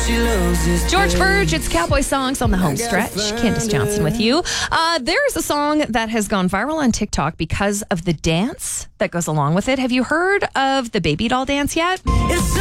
George Burge, it's Cowboy Songs on the home stretch. Candace Johnson with you. There is a song that has gone viral on TikTok because of the dance that goes along with it. Have you heard of the baby doll dance yet?